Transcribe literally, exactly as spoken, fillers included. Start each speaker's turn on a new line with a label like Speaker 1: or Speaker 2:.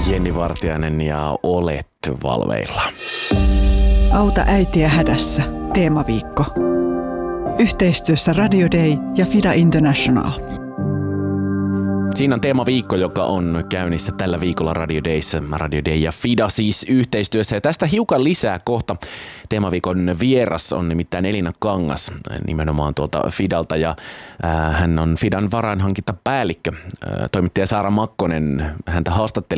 Speaker 1: Jenni Vartiainen ja olet valveilla.
Speaker 2: Auta äitiä hädässä. Teemaviikko. Yhteistyössä Radio Day ja Fida International.
Speaker 1: Siinä on teemaviikko, joka on käynnissä tällä viikolla Radio Dayssä. Radio Day ja Fida siis yhteistyössä. Ja tästä hiukan lisää kohta. Teemaviikon vieras on nimittäin Elina Kangas, nimenomaan tuolta Fidalta. Ja äh, hän on Fidan varainhankintapäällikkö. Äh, toimittaja Saara Makkonen häntä haastatteli